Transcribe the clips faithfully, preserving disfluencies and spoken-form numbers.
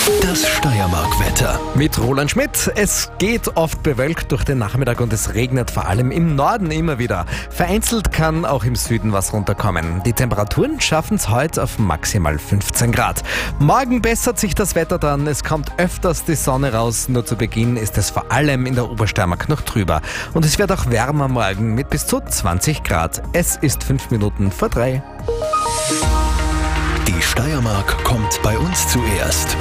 Das Steiermark-Wetter. Mit Roland Schmidt. Es geht oft bewölkt durch den Nachmittag und es regnet vor allem im Norden immer wieder. Vereinzelt kann auch im Süden was runterkommen. Die Temperaturen schaffen es heute auf maximal fünfzehn Grad. Morgen bessert sich das Wetter dann. Es kommt öfters die Sonne raus. Nur zu Beginn ist es vor allem in der Obersteiermark noch trüber. Und es wird auch wärmer morgen mit bis zu zwanzig Grad. Es ist fünf Minuten vor drei. Die Steiermark kommt bei uns zuerst.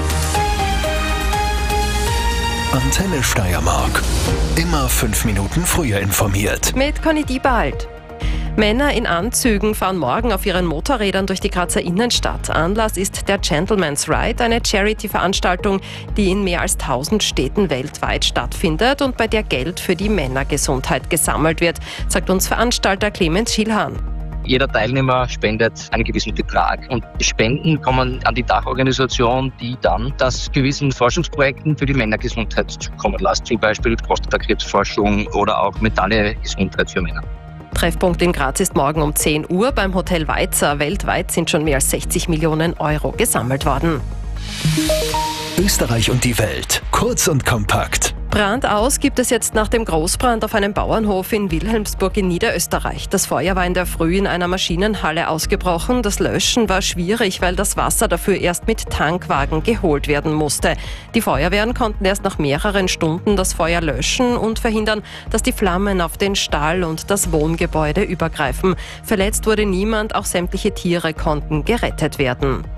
Antenne Steiermark. Immer fünf Minuten früher informiert. Mit Conny Diebald. Männer in Anzügen fahren morgen auf ihren Motorrädern durch die Grazer Innenstadt. Anlass ist der Gentleman's Ride, eine Charity-Veranstaltung, die in mehr als tausend Städten weltweit stattfindet und bei der Geld für die Männergesundheit gesammelt wird, sagt uns Veranstalter Clemens Schilhan. Jeder Teilnehmer spendet einen gewissen Betrag und die Spenden kommen an die Dachorganisation, die dann das gewissen Forschungsprojekten für die Männergesundheit zukommen lässt, zum Beispiel Prostatakrebsforschung oder auch mentale Gesundheit für Männer. Treffpunkt in Graz ist morgen um zehn Uhr beim Hotel Weizer. Weltweit sind schon mehr als sechzig Millionen Euro gesammelt worden. Österreich und die Welt. Kurz und kompakt. Brand aus gibt es jetzt nach dem Großbrand auf einem Bauernhof in Wilhelmsburg in Niederösterreich. Das Feuer war in der Früh in einer Maschinenhalle ausgebrochen. Das Löschen war schwierig, weil das Wasser dafür erst mit Tankwagen geholt werden musste. Die Feuerwehren konnten erst nach mehreren Stunden das Feuer löschen und verhindern, dass die Flammen auf den Stall und das Wohngebäude übergreifen. Verletzt wurde niemand, auch sämtliche Tiere konnten gerettet werden.